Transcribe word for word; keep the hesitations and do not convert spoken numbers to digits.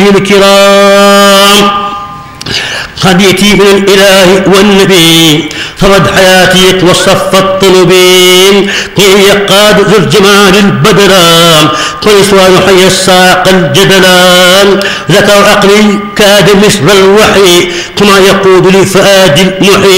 الكرام قد يأتي من الإله والنبي فرد حياتي والصف الطلبين قيل يقاد ذو الجمال البدران قيسوان حي الساق الجدلان ذكر عقلي كاد مثل الوحي كما يقود لفؤاد المحيي